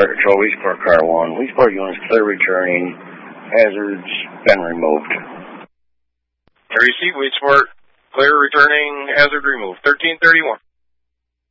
Control, Leesport Car 1. Leesport units clear returning. Hazards been removed. I receive Leesport, clear returning, hazard removed. 1331.